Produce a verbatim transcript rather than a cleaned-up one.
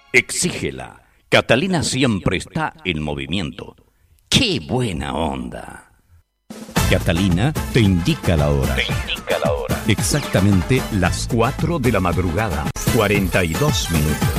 Exígela. Catalina siempre está en movimiento. ¡Qué buena onda! Catalina te indica la hora. Te indica la hora. Exactamente las cuatro de la madrugada. cuarenta y dos minutos.